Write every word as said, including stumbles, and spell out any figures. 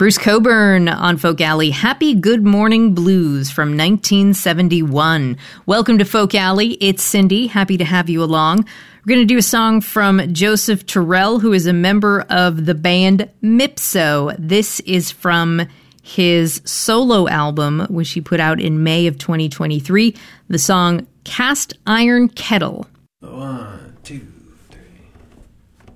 Bruce Cockburn on Folk Alley. Happy Good Morning Blues from nineteen seventy-one. Welcome to Folk Alley. It's Cindy. Happy to have you along. We're going to do a song from Joseph Turrell, who is a member of the band Mipso. This is from his solo album, which he put out in May of twenty twenty-three. The song Cast Iron Kettle. One, two.